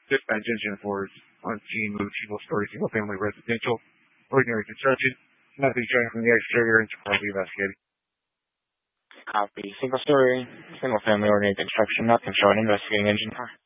Dispatch engine for on scene, move single story, single family residential, ordinary construction. Nothing showing from the exterior and currently investigating. Copy. Single story, single family ordinary construction, nothing showing, investigating engine car.